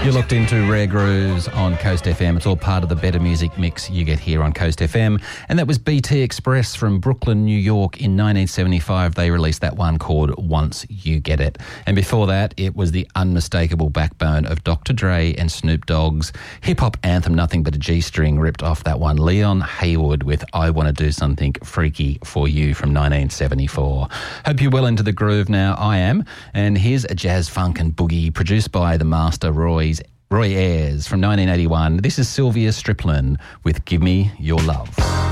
You're looked into Rare Grooves on Coast FM. It's all part of the better music mix you get here on Coast FM. And that was BT Express from Brooklyn, New York. In 1975, they released that one called Once You Get It. And before that, it was the unmistakable backbone of Dr. Dre and Snoop Dogg's hip-hop anthem, Nothing But a G-String, ripped off that one. Leon Haywood with I Want to Do Something Freaky for You from 1974. Hope you're well into the groove now. I am. And here's a jazz, funk and boogie produced by the master Roy Ayers from 1981. This is Sylvia Strickland with Give Me Your Love.